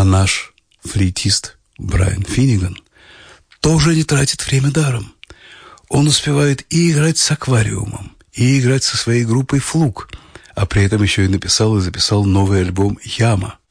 А наш флейтист Брайан Финниган тоже не тратит время даром. Он успевает и играть с аквариумом, и играть со своей группой «Флук», а при этом еще и написал и записал новый альбом «Яма».